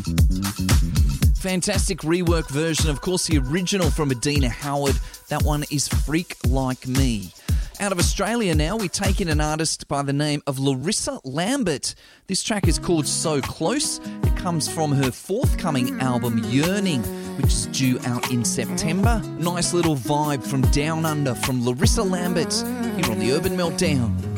Fantastic rework version, of course, the original from Adina Howard. That one is Freak Like Me. Out of Australia now, we take in an artist by the name of Larissa Lambert. This track is called So Close. It comes from her forthcoming album, Yearning, which is due out in September. Nice little vibe from Down Under from Larissa Lambert here on the Urban Meltdown.